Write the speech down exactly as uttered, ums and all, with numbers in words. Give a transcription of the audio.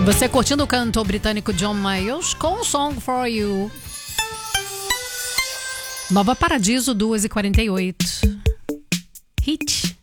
Você curtindo o cantor britânico John Mayall com Song for You. Nova Paradiso, duas e quarenta e oito. Hit.